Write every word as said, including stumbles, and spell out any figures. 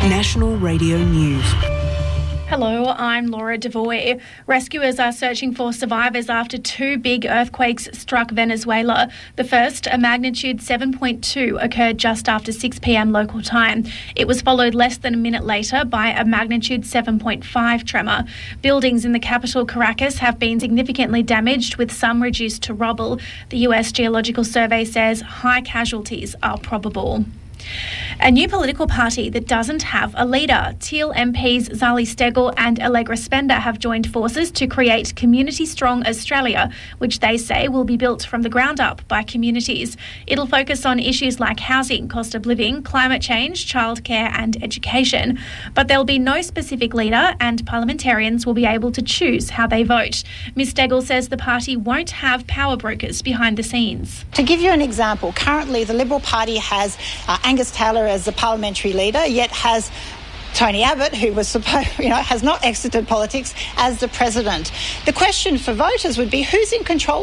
National Radio News. Hello, I'm Laura Devoy. Rescuers are searching for survivors after two big earthquakes struck Venezuela. The first, a magnitude seven point two, occurred just after six p.m. local time. It was followed less than a minute later by a magnitude seven point five tremor. Buildings in the capital, Caracas, have been significantly damaged, with some reduced to rubble. The U S Geological Survey says high casualties are probable. A new political party that doesn't have a leader. Teal M Ps Zali Steggall and Allegra Spender have joined forces to create Community Strong Australia, which they say will be built from the ground up by communities. It'll focus on issues like housing, cost of living, climate change, childcare and education. But there'll be no specific leader, and parliamentarians will be able to choose how they vote. Miz Steggall says the party won't have power brokers behind the scenes. To give you an example, currently the Liberal Party has uh, Angus Taylor as the parliamentary leader, yet has Tony Abbott, who was supposed, you know, has not exited politics, as the president. The question for voters would be, who's in control